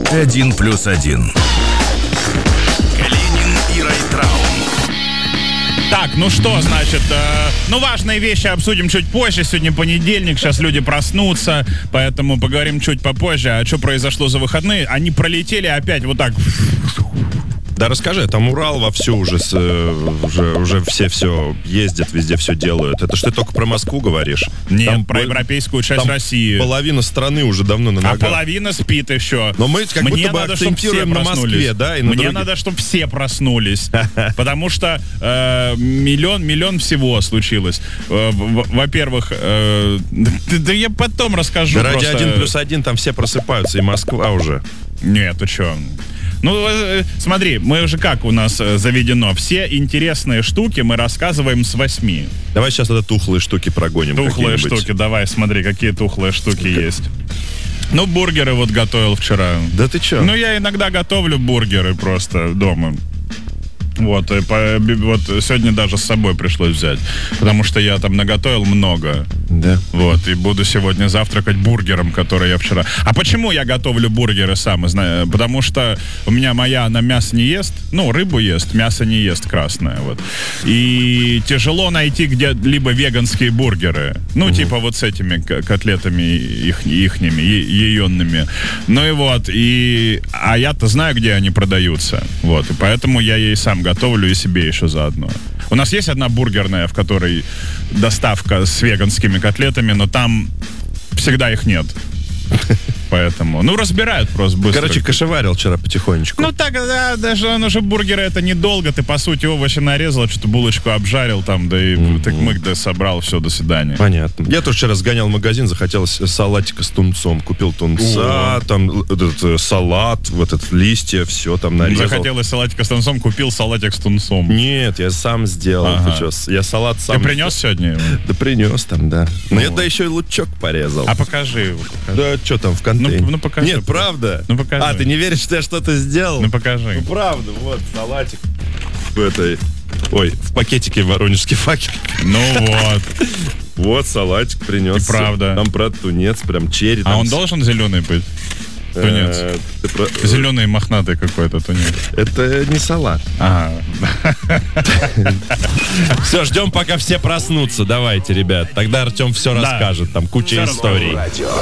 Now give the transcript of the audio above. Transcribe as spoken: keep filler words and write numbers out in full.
Один плюс один. Калинин и Райтрау. Так, ну что, значит, э, ну важные вещи обсудим чуть позже. Сегодня понедельник, сейчас люди проснутся, поэтому поговорим чуть попозже. А что произошло за выходные? Они пролетели опять вот так. Да расскажи, там Урал вовсю уже, с, э, уже, уже все все ездят, везде все делают. Это что ты только про Москву говоришь? Нет, там про пол- европейскую часть там России. Половина страны уже давно на А ногах. половина спит еще. Но мы как Мне будто бы надо, чтоб акцентируем все на Москве, проснулись. да? И на Мне других. надо, чтобы все проснулись. Потому что э, миллион, миллион всего случилось. Э, в- Во-первых, э, да, да я потом расскажу. Да ради просто. один плюс один там все просыпаются, и Москва уже. Нет, ты что? Ну, э, смотри, мы уже как у нас э, заведено. Все интересные штуки мы рассказываем с восьми. Давай сейчас это тухлые штуки прогоним. Тухлые какие-нибудь. штуки, давай, смотри, какие тухлые штуки есть. Ну, бургеры вот готовил вчера. Да ты чё? Ну, я иногда готовлю бургеры просто дома. Вот, и по, би- вот сегодня даже с собой пришлось взять, потому что я там наготовил много. Да. Вот, и буду сегодня завтракать бургером, который я вчера... А почему я готовлю бургеры сам? Зна- Потому что у меня моя, она мясо не ест, ну, рыбу ест, мясо не ест красное, вот. И тяжело найти где-либо веганские бургеры. Ну, Мгм. типа вот с этими к- котлетами их, ихними, яйонными. Ну и вот, и... А я-то знаю, где они продаются. Вот, и поэтому я ей сам готовлю и себе еще заодно. У нас есть одна бургерная, в которой доставка с веганскими котлетами, но там всегда их нет. Поэтому, ну, разбирают просто быстро. Короче, кошеварил вчера потихонечку. Ну так, да, даже, ну же бургеры это недолго, ты по сути овощи нарезал, что-то булочку обжарил там, да и Мгм. так мык, да собрал, все, до свидания. Понятно. Я тоже вчера сгонял в магазин, захотелось салатика с тунцом. Купил тунца, О. там л- этот э, салат, вот этот листья, все там нарезал. Захотелось салатика с тунцом, купил салатик с тунцом. Нет, я сам сделал. Ага. Ты чё, с- я салат Ты сам... принес сегодня его? Да принес там, да. Но я Вот. да еще и лучок порезал. А покажи его. покажи. Да что там в контейне? Ну, ну, покажи. Нет, правда? Ну, покажи. А, ты не веришь, что я что-то сделал? Ну покажи. Ну, правда, вот, салатик. В этой... Ой, в пакетике воронежский факел. Ну вот. Вот, салатик принес. И правда. Там, правда, тунец, прям черри. А там он с- должен зеленый быть? э, Тунец. ты про- Зеленый мохнатый какой-то тунец. Это не салат. Ага. Все, ждем, пока все проснутся. Давайте, ребят. Тогда Артем все Да. расскажет. Там куча Всё историй. Радио.